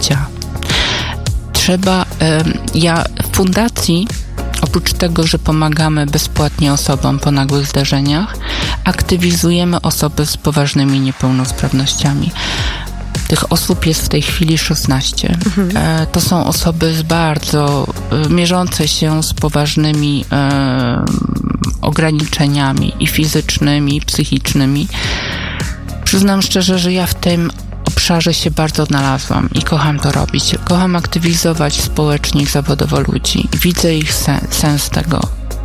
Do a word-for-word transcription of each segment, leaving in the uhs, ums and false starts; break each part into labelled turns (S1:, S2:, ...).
S1: życia. Trzeba, ja w fundacji, oprócz tego, że pomagamy bezpłatnie osobom po nagłych zdarzeniach, aktywizujemy osoby z poważnymi niepełnosprawnościami. Tych osób jest w tej chwili szesnaście. Mhm. To są osoby z bardzo mierzące się z poważnymi e, ograniczeniami i fizycznymi, i psychicznymi. Przyznam szczerze, że ja w tym obszarze się bardzo odnalazłam i kocham to robić. Kocham aktywizować społecznie i zawodowo ludzi. Widzę ich sen, sens tego.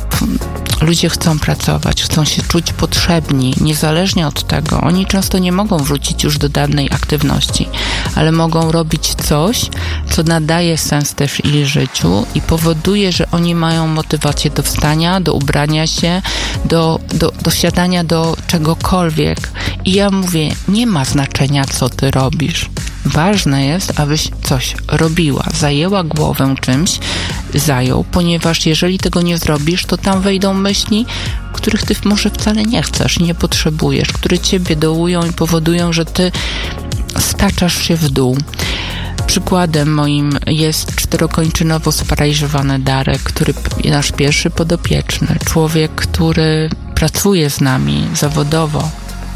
S1: Ludzie chcą pracować, chcą się czuć potrzebni, niezależnie od tego. Oni często nie mogą wrócić już do danej aktywności, ale mogą robić coś, co nadaje sens też ich życiu i powoduje, że oni mają motywację do wstania, do ubrania się, do, do, do siadania do czegokolwiek. I ja mówię, nie ma znaczenia, co ty robisz. Ważne jest, abyś coś robiła, zajęła głowę czymś, zajął, ponieważ jeżeli tego nie zrobisz, to tam wejdą myśli, których ty może wcale nie chcesz, nie potrzebujesz, które ciebie dołują i powodują, że ty staczasz się w dół. Przykładem moim jest czterokończynowo sparaliżowany Darek, który nasz pierwszy podopieczny, człowiek, który pracuje z nami zawodowo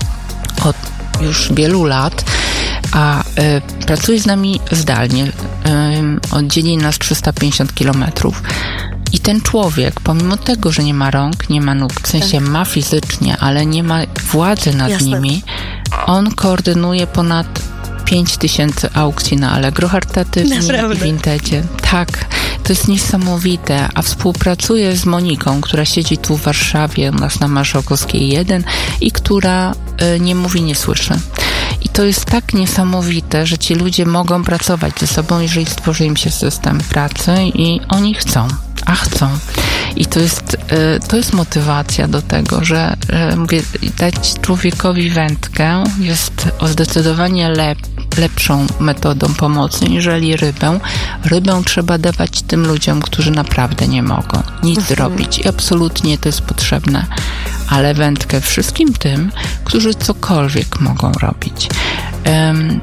S1: od już wielu lat, a y, pracuje z nami zdalnie. Y, oddzieli nas trzysta pięćdziesiąt kilometrów. I ten człowiek, pomimo tego, że nie ma rąk, nie ma nóg, w sensie ma fizycznie, ale nie ma władzy nad Jasne. nimi, on koordynuje ponad pięć tysięcy aukcji na Allegro charytatywnie i Vintage. Tak, to jest niesamowite. A współpracuje z Moniką, która siedzi tu w Warszawie, u nas na Marszałkowskiej jeden i która y, nie mówi, nie słyszy. I to jest tak niesamowite, że ci ludzie mogą pracować ze sobą, jeżeli stworzy im się system pracy i oni chcą, a chcą. I to jest, to jest motywacja do tego, że mówię, dać człowiekowi wędkę jest zdecydowanie lep, lepszą metodą pomocy, niżeli rybę. Rybę trzeba dawać tym ludziom, którzy naprawdę nie mogą nic mhm. zrobić. I absolutnie to jest potrzebne. Ale wędkę wszystkim tym, którzy cokolwiek mogą robić. Um,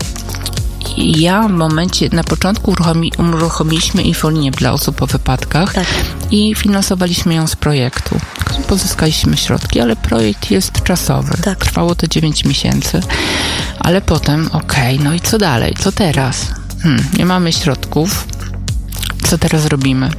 S1: ja w momencie, na początku uruchomi, uruchomiliśmy infolinię dla osób po wypadkach tak. i finansowaliśmy ją z projektu. Pozyskaliśmy środki, ale projekt jest czasowy. Tak. Trwało to dziewięć miesięcy. Ale potem, okej, okay, no i co dalej? Co teraz? Hmm, nie mamy środków. Co teraz robimy?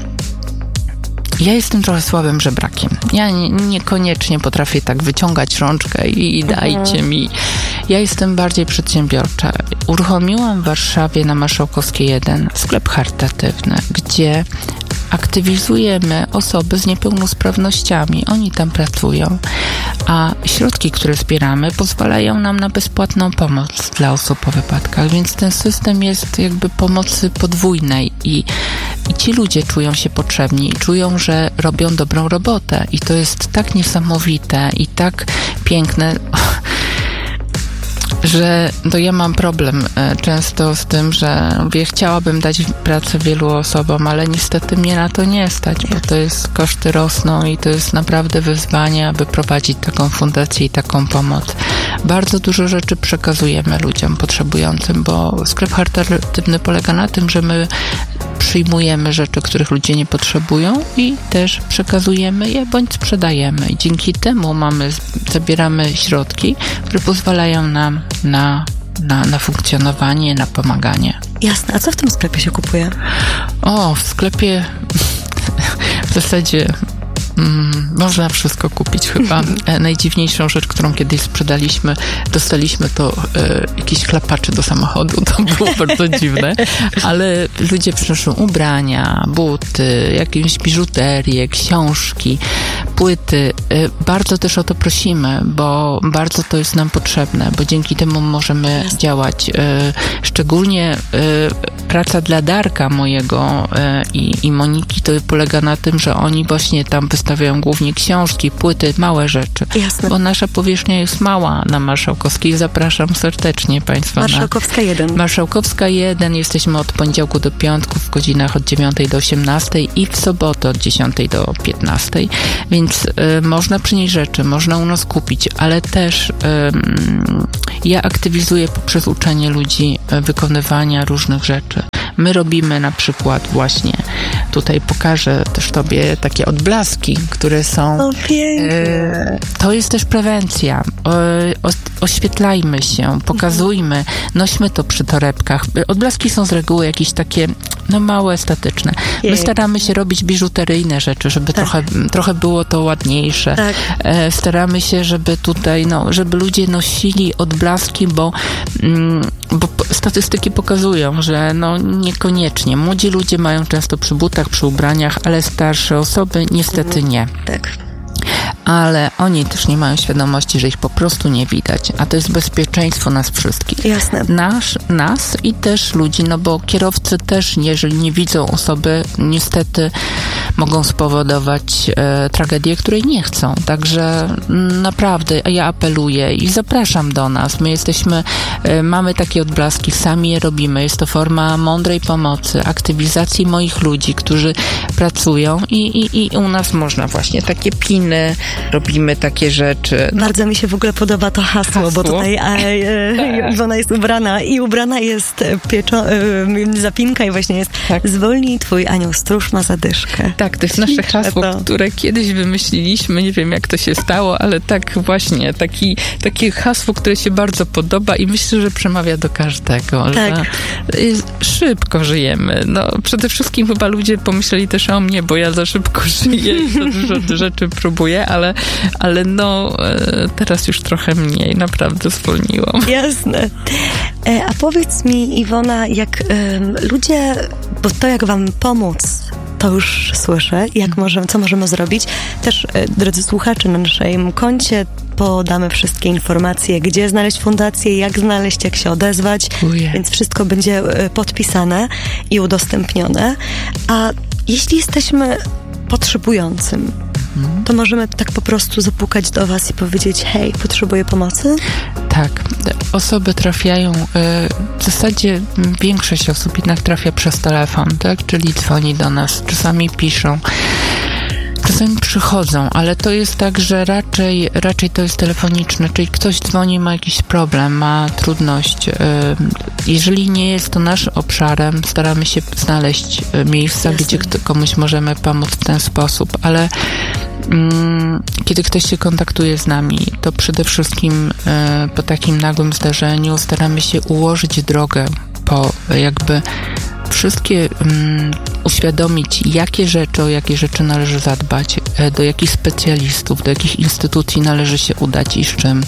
S1: Ja jestem trochę słabym żebrakiem. Ja nie, niekoniecznie potrafię tak wyciągać rączkę i, i dajcie mi. Ja jestem bardziej przedsiębiorcza. Uruchomiłam w Warszawie na Marszałkowskiej jeden sklep charytatywny, gdzie aktywizujemy osoby z niepełnosprawnościami. Oni tam pracują, a środki, które zbieramy, pozwalają nam na bezpłatną pomoc dla osób po wypadkach, więc ten system jest jakby pomocy podwójnej i, i ci ludzie czują się potrzebni i czują, że robią dobrą robotę i to jest tak niesamowite i tak piękne, że to ja mam problem e, często z tym, że mówię, chciałabym dać pracę wielu osobom, ale niestety mnie na to nie stać, bo to jest, koszty rosną i to jest naprawdę wyzwanie, aby prowadzić taką fundację i taką pomoc. Bardzo dużo rzeczy przekazujemy ludziom potrzebującym, bo sklep charytatywny polega na tym, że my przyjmujemy rzeczy, których ludzie nie potrzebują i też przekazujemy je bądź sprzedajemy. I dzięki temu mamy, zabieramy środki, które pozwalają nam na, na, na funkcjonowanie, na pomaganie.
S2: Jasne. A co w tym sklepie się kupuje?
S1: O, w sklepie w zasadzie Mm, można wszystko kupić chyba. E, najdziwniejszą rzecz, którą kiedyś sprzedaliśmy, dostaliśmy to e, jakieś klapacze do samochodu. To było bardzo dziwne. Ale ludzie przynoszą ubrania, buty, jakąś biżuterię, książki, płyty. E, bardzo też o to prosimy, bo bardzo to jest nam potrzebne, bo dzięki temu możemy Jasne. działać. E, szczególnie e, praca dla Darka mojego e, i, i Moniki to polega na tym, że oni właśnie tam wystawiają głównie książki, płyty, małe rzeczy.
S2: Jasne.
S1: Bo nasza powierzchnia jest mała na Marszałkowskiej. Zapraszam serdecznie Państwa.
S2: Marszałkowska jeden.
S1: Marszałkowska jeden. Jesteśmy od poniedziałku do piątku w godzinach od dziewiątej do osiemnastej i w sobotę od dziesiątej do piętnastej. Więc y, można przynieść rzeczy, można u nas kupić, ale też y, ja aktywizuję poprzez uczenie ludzi y, wykonywania różnych rzeczy. My robimy na przykład właśnie, tutaj pokażę też tobie takie odblaski, które są...
S2: O, pięknie.
S1: E, to jest też prewencja. O, o, oświetlajmy się, pokazujmy, nośmy to przy torebkach. Odblaski są z reguły jakieś takie, no małe, estetyczne. My staramy się robić biżuteryjne rzeczy, żeby tak. trochę, trochę było to ładniejsze. Tak. E, staramy się, żeby tutaj, no, żeby ludzie nosili odblaski, bo, mm, bo statystyki pokazują, że no niekoniecznie. Młodzi ludzie mają często przy butach, przy ubraniach, ale starsze osoby niestety nie.
S2: Tak.
S1: Ale oni też nie mają świadomości, że ich po prostu nie widać, a to jest bezpieczeństwo nas wszystkich.
S2: Jasne.
S1: Nasz, nas i też ludzi, no bo kierowcy też, jeżeli nie widzą osoby, niestety mogą spowodować e, tragedię, której nie chcą. Także m, naprawdę ja apeluję i zapraszam do nas. My jesteśmy, e, mamy takie odblaski, sami je robimy. Jest to forma mądrej pomocy, aktywizacji moich ludzi, którzy pracują i, i, i u nas można właśnie takie piny, robimy takie rzeczy.
S2: Bardzo mi się w ogóle podoba to hasło, hasło? bo tutaj a, e, Iwona jest ubrana i ubrana jest pieczo, e, zapinka i właśnie jest tak. Zwolnij, twój anioł stróż ma zadyszkę.
S1: Tak, to jest nasze hasło,
S2: to.
S1: które kiedyś wymyśliliśmy, nie wiem jak to się stało, ale tak właśnie, taki, takie hasło, które się bardzo podoba i myślę, że przemawia do każdego, tak. że szybko żyjemy. No, przede wszystkim chyba ludzie pomyśleli też o mnie, bo ja za szybko żyję i za dużo rzeczy próbuję, ale, ale no teraz już trochę mniej, naprawdę zwolniłam.
S2: Jasne. E, a powiedz mi, Iwona, jak um, ludzie, bo to jak wam pomóc, to już słyszę, jak możemy, co możemy zrobić. Też, e, drodzy słuchacze, na naszym koncie podamy wszystkie informacje, gdzie znaleźć fundację, jak znaleźć, jak się odezwać, Uje. Więc wszystko będzie podpisane i udostępnione. A jeśli jesteśmy potrzebującym, to możemy tak po prostu zapukać do was i powiedzieć: hej, potrzebuję pomocy?
S1: Tak. Osoby trafiają, w zasadzie większość osób jednak trafia przez telefon, tak? Czyli dzwoni do nas, czasami piszą. Czasami przychodzą, ale to jest tak, że raczej, raczej to jest telefoniczne, czyli ktoś dzwoni, ma jakiś problem, ma trudność. Jeżeli nie jest to naszym obszarem, staramy się znaleźć miejsca, Jasne. gdzie komuś możemy pomóc w ten sposób, ale mm, kiedy ktoś się kontaktuje z nami, to przede wszystkim y, po takim nagłym zdarzeniu staramy się ułożyć drogę po jakby wszystkie um, uświadomić, jakie rzeczy, o jakie rzeczy należy zadbać, do jakich specjalistów, do jakich instytucji należy się udać i z czym.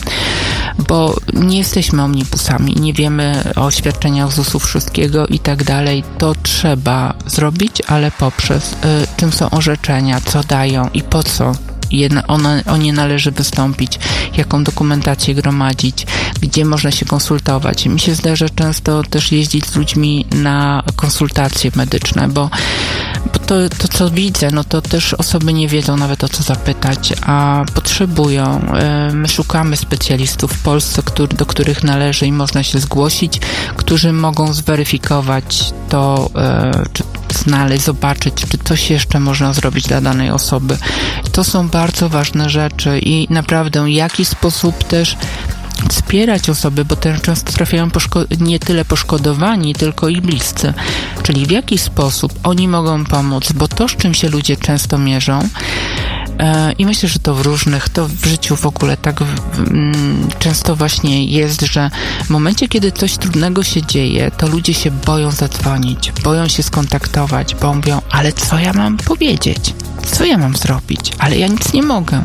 S1: Bo nie jesteśmy omnibusami, nie wiemy o świadczeniach z U S U wszystkiego i tak dalej. To trzeba zrobić, ale poprzez y, czym są orzeczenia, co dają i po co je, one, o nie należy wystąpić, jaką dokumentację gromadzić, gdzie można się konsultować. Mi się zdarza często też jeździć z ludźmi na konsultacje medyczne, bo, bo to, to, co widzę, no to też osoby nie wiedzą nawet o co zapytać, a potrzebują. My szukamy specjalistów w Polsce, który, do których należy i można się zgłosić, którzy mogą zweryfikować to, czy znaleźć, zobaczyć, czy coś jeszcze można zrobić dla danej osoby. To są bardzo ważne rzeczy i naprawdę w jaki sposób też wspierać osoby, bo też często trafiają poszko- nie tyle poszkodowani, tylko ich bliscy. Czyli w jaki sposób oni mogą pomóc, bo to, z czym się ludzie często mierzą, e, i myślę, że to w różnych, to w życiu w ogóle tak w, m, często właśnie jest, że w momencie, kiedy coś trudnego się dzieje, to ludzie się boją zadzwonić, boją się skontaktować, bo mówią: ale co ja mam powiedzieć? Co ja mam zrobić? Ale ja nic nie mogę.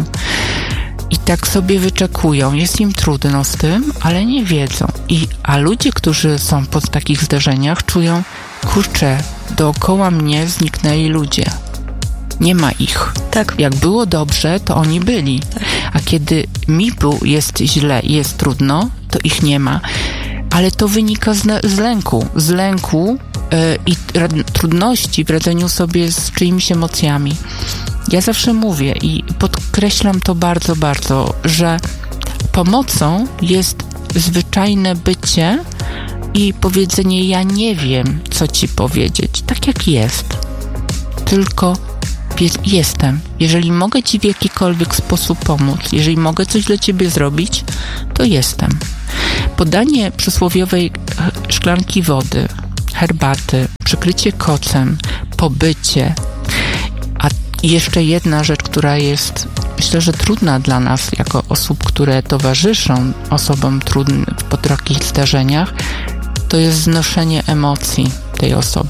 S1: I tak sobie wyczekują. Jest im trudno z tym, ale nie wiedzą. I, a ludzie, którzy są po takich zdarzeniach, czują: kurczę, dookoła mnie zniknęli ludzie. Nie ma ich.
S2: Tak.
S1: Jak było dobrze, to oni byli. Tak. A kiedy mi był, jest źle i jest trudno, to ich nie ma. Ale to wynika z, z lęku. Z lęku yy, i rad, trudności w radzeniu sobie z czyimiś emocjami. Ja zawsze mówię i podkreślam to bardzo, bardzo, że pomocą jest zwyczajne bycie i powiedzenie: ja nie wiem, co ci powiedzieć, tak jak jest, tylko jestem. Jeżeli mogę ci w jakikolwiek sposób pomóc, jeżeli mogę coś dla ciebie zrobić, to jestem. Podanie przysłowiowej szklanki wody herbaty, przykrycie kocem, pobycie. A jeszcze jedna rzecz, która jest, myślę, że trudna dla nas, jako osób, które towarzyszą osobom trudnym po takich zdarzeniach, to jest znoszenie emocji tej osoby.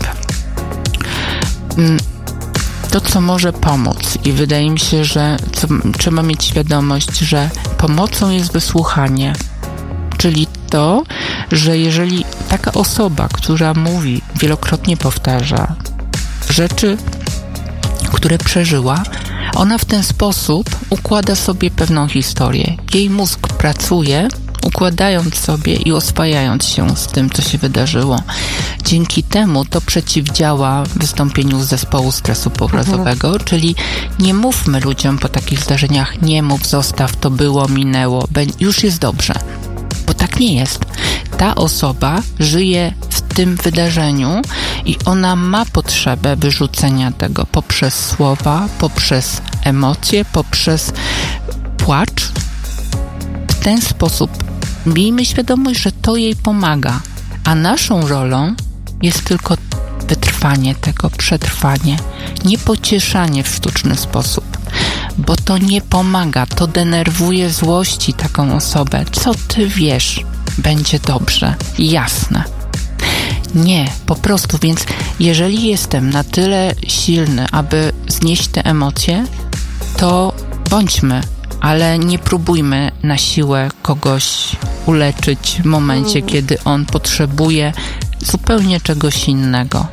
S1: To, co może pomóc, i wydaje mi się, że co, trzeba mieć świadomość, że pomocą jest wysłuchanie, czyli to, że jeżeli taka osoba, która mówi, wielokrotnie powtarza rzeczy, które przeżyła, ona w ten sposób układa sobie pewną historię. Jej mózg pracuje, układając sobie i oswajając się z tym, co się wydarzyło. Dzięki temu to przeciwdziała wystąpieniu zespołu stresu pourazowego, mhm. czyli nie mówmy ludziom po takich zdarzeniach, nie mów, zostaw, to było, minęło, już jest dobrze. Bo tak nie jest. Ta osoba żyje w tym wydarzeniu i ona ma potrzebę wyrzucenia tego poprzez słowa, poprzez emocje, poprzez płacz. W ten sposób miejmy świadomość, że to jej pomaga, a naszą rolą jest tylko wytrwanie tego, przetrwanie, nie pocieszanie w sztuczny sposób, bo to nie pomaga, to denerwuje złości taką osobę. Co ty wiesz? Będzie dobrze, jasne. Nie, po prostu, więc jeżeli jestem na tyle silny, aby znieść te emocje, to bądźmy, ale nie próbujmy na siłę kogoś uleczyć w momencie, mm. kiedy on potrzebuje zupełnie czegoś innego.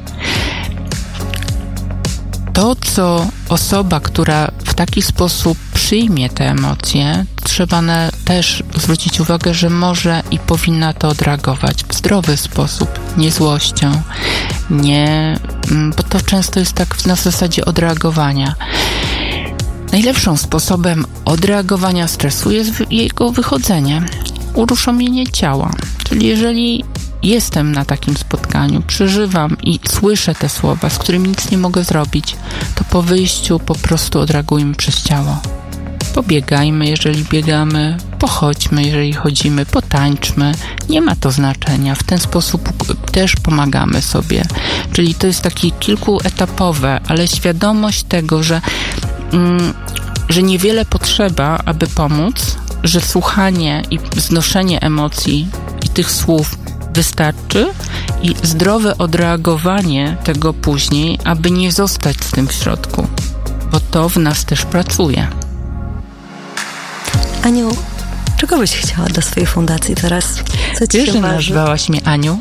S1: To, co osoba, która w taki sposób przyjmie te emocje, trzeba na, też zwrócić uwagę, że może i powinna to odreagować w zdrowy sposób, nie złością, nie, bo to często jest tak na zasadzie odreagowania. Najlepszym sposobem odreagowania stresu jest jego wychodzenie, uruchomienie ciała. Czyli jeżeli jestem na takim spotkaniu, przeżywam i słyszę te słowa, z którymi nic nie mogę zrobić, to po wyjściu po prostu odreagujmy przez ciało. Pobiegajmy, jeżeli biegamy, pochodźmy, jeżeli chodzimy, potańczmy. Nie ma to znaczenia. W ten sposób też pomagamy sobie. Czyli to jest takie kilkuetapowe, ale świadomość tego, że, mm, że niewiele potrzeba, aby pomóc, że słuchanie i znoszenie emocji i tych słów wystarczy i zdrowe odreagowanie tego później, aby nie zostać z tym w środku, bo to w nas też pracuje.
S2: Aniu, czego byś chciała do swojej fundacji teraz? Co ci
S1: Wiesz,
S2: się
S1: że
S2: marzy?
S1: nazwałaś mnie Aniu?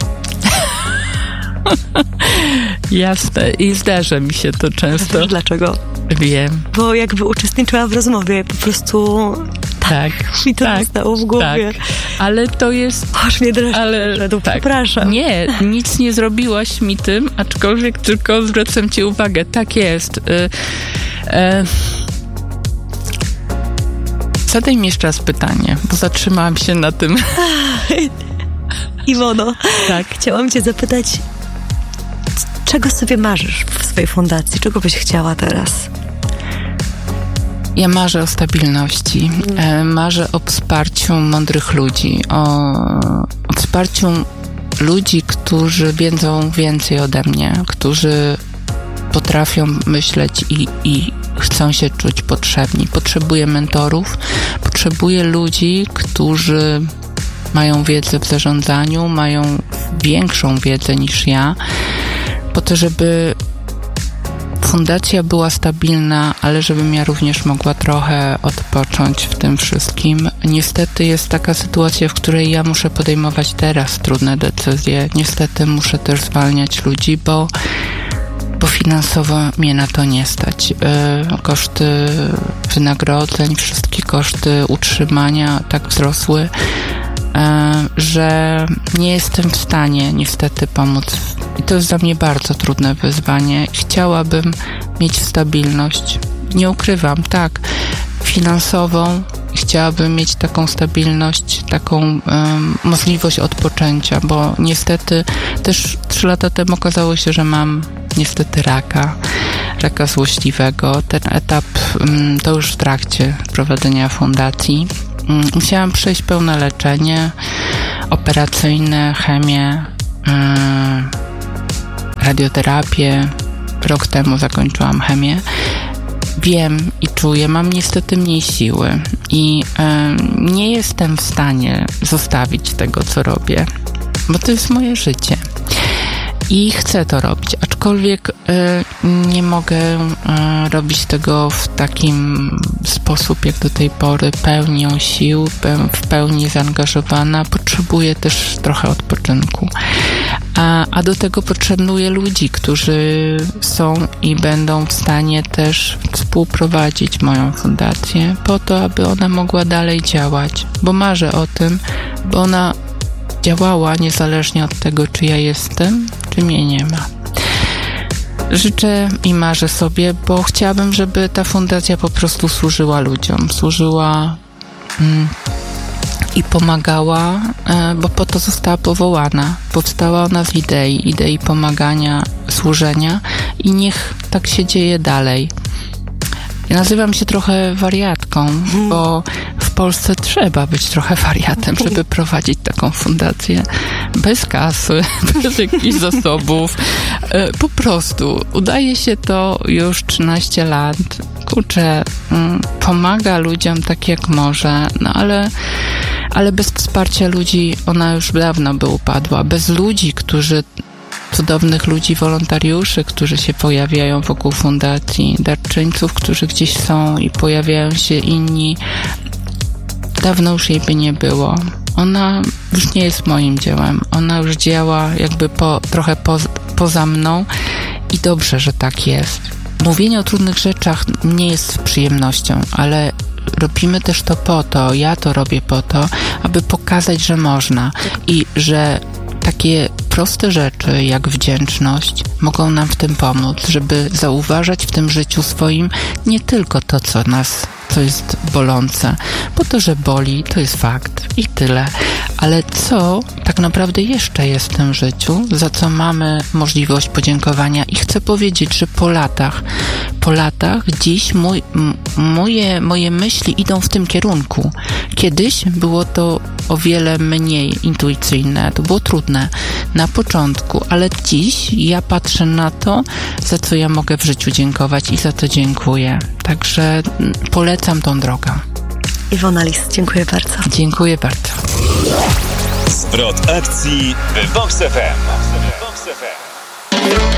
S1: Jasne, i zdarza mi się to często.
S2: Wiesz dlaczego?
S1: Wiem.
S2: Bo jakby uczestniczyła w rozmowie, po prostu
S1: tak,
S2: mi to
S1: tak,
S2: zostało w głowie.
S1: Tak. Ale to jest...
S2: Aż mnie dreszcz,
S1: ale tak.
S2: Przepraszam.
S1: Nie, nic nie zrobiłaś mi tym, aczkolwiek tylko zwracam ci uwagę. Tak jest. Y, y, Zadaj mi jeszcze raz pytanie, bo zatrzymałam się na tym.
S2: Iwono,
S1: tak.
S2: Chciałam cię zapytać, czego sobie marzysz w swojej fundacji? Czego byś chciała teraz?
S1: Ja marzę o stabilności. Mm. Marzę o wsparciu mądrych ludzi, o, o wsparciu ludzi, którzy wiedzą więcej ode mnie, którzy potrafią myśleć i, i chcą się czuć potrzebni. Potrzebuję mentorów, potrzebuję ludzi, którzy mają wiedzę w zarządzaniu, mają większą wiedzę niż ja, po to, żeby fundacja była stabilna, ale żebym ja również mogła trochę odpocząć w tym wszystkim. Niestety jest taka sytuacja, w której ja muszę podejmować teraz trudne decyzje. Niestety muszę też zwalniać ludzi, bo bo finansowo mnie na to nie stać. Yy, koszty wynagrodzeń, wszystkie koszty utrzymania tak wzrosły, yy, że nie jestem w stanie niestety pomóc. I to jest dla mnie bardzo trudne wyzwanie. Chciałabym mieć stabilność. Nie ukrywam, tak, finansową. Chciałabym mieć taką stabilność, taką um, możliwość odpoczęcia, bo niestety też trzy lata temu okazało się, że mam niestety raka, raka złośliwego. Ten etap um, to już w trakcie prowadzenia fundacji. Um, musiałam przejść pełne leczenie operacyjne, chemię, um, radioterapię, rok temu zakończyłam chemię. Wiem i czuję, mam niestety mniej siły i e, nie jestem w stanie zostawić tego, co robię, bo to jest moje życie i chcę to robić, aczkolwiek e, nie mogę e, robić tego w takim sposób, jak do tej pory, pełnią sił, pe, w pełni zaangażowana. Potrzebuję też trochę odpoczynku. A, a do tego potrzebuję ludzi, którzy są i będą w stanie też współprowadzić moją fundację po to, aby ona mogła dalej działać, bo marzę o tym, bo ona działała niezależnie od tego, czy ja jestem, czy mnie nie ma. Życzę i marzę sobie, bo chciałabym, żeby ta fundacja po prostu służyła ludziom, służyła mm, i pomagała, bo po to została powołana. Powstała ona z idei, idei pomagania, służenia i niech tak się dzieje dalej. Ja nazywam się trochę wariatką, bo w Polsce trzeba być trochę wariatem, żeby prowadzić taką fundację. Bez kasy, bez jakichś zasobów. Po prostu udaje się to już trzynaście lat. Kurczę, pomaga ludziom tak jak może, no ale, ale bez wsparcia ludzi ona już dawno by upadła. Bez ludzi, którzy cudownych ludzi, wolontariuszy, którzy się pojawiają wokół fundacji, darczyńców, którzy gdzieś są i pojawiają się inni. Dawno już jej by nie było. Ona już nie jest moim dziełem. Ona już działa jakby po, trochę po, poza mną i dobrze, że tak jest. Mówienie o trudnych rzeczach nie jest przyjemnością, ale robimy też to po to, ja to robię po to, aby pokazać, że można i że takie proste rzeczy jak wdzięczność mogą nam w tym pomóc, żeby zauważać w tym życiu swoim nie tylko to, co nas, co jest bolące, bo to, że boli, to jest fakt i tyle, ale co tak naprawdę jeszcze jest w tym życiu, za co mamy możliwość podziękowania i chcę powiedzieć, że po latach, po latach dziś mój, m, moje, moje myśli idą w tym kierunku. Kiedyś było to o wiele mniej intuicyjne, to było trudne na początku, ale dziś ja patrzę na to, za co ja mogę w życiu dziękować i za to dziękuję. Także polecam tą drogę.
S2: Iwona Lis, dziękuję bardzo.
S1: Dziękuję bardzo.
S3: Zwrot akcji w Vox F M.